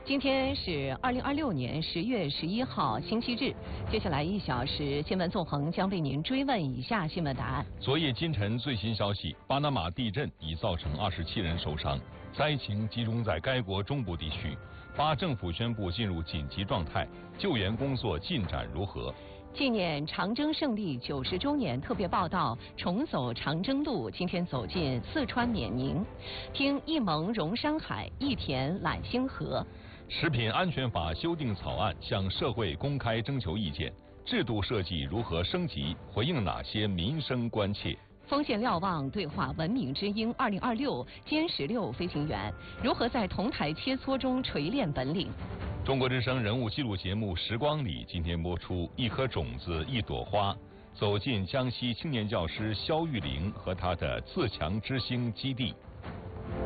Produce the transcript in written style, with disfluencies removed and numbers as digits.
今天是2026年10月11号，星期日。接下来1小时，新闻纵横将为您追问以下新闻答案。 昨夜今晨最新消息，巴拿马地震已造成27人受伤，灾情集中在该国中部地区。巴政府宣布进入紧急状态，救援工作进展如何？ 纪念长征胜利90周年特别报道：重走长征路，今天走进四川冕宁，听一盟融山海，一田揽星河。 食品安全法修订草案向社会公开征求意见，制度设计如何升级？回应哪些民生关切？ 锋线瞭望对话文明之鹰2026歼16飞行员如何在同台切磋中锤炼本领？ 中国之声人物记录节目《时光里》今天播出一颗种子一朵花，走进江西青年教师肖玉玲和他的自强之星基地。